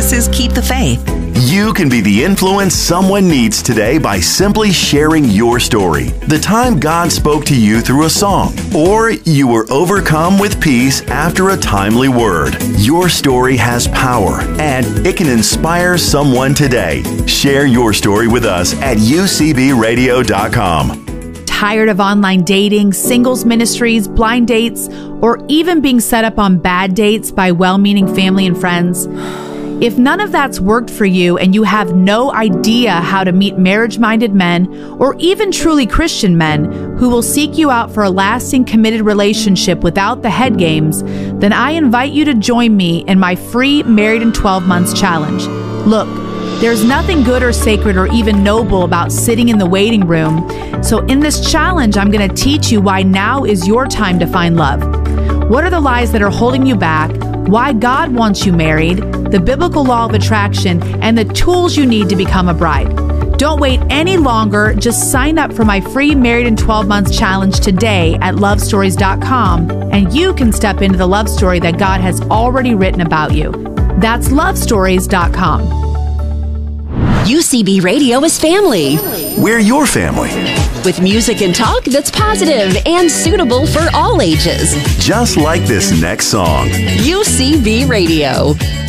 This is Keep the Faith. You can be the influence someone needs today by simply sharing your story. The time God spoke to you through a song, or you were overcome with peace after a timely word. Your story has power, and it can inspire someone today. Share your story with us at ucbradio.com. Tired of online dating, singles ministries, blind dates, or even being set up on bad dates by well-meaning family and friends? If none of that's worked for you and you have no idea how to meet marriage-minded men or even truly Christian men who will seek you out for a lasting, committed relationship without the head games, then I invite you to join me in my free Married in 12 Months challenge. Look, there's nothing good or sacred or even noble about sitting in the waiting room. So in this challenge, I'm going to teach you why now is your time to find love. What are the lies that are holding you back? Why God wants you married, the biblical law of attraction, and the tools you need to become a bride. Don't wait any longer. Just sign up for my free Married in 12 Months challenge today at lovestories.com, and you can step into the love story that God has already written about you. That's lovestories.com. UCB Radio is family. We're your family. With music and talk that's positive and suitable for all ages. Just like this next song. UCB Radio.